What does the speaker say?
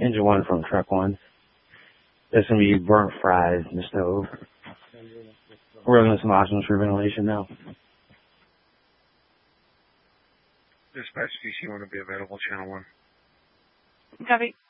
Engine 1 from truck 1. There's going to be burnt fries in the stove. We're looking at some options for ventilation now. Dispatch DC1 will be available, channel 1. Copy.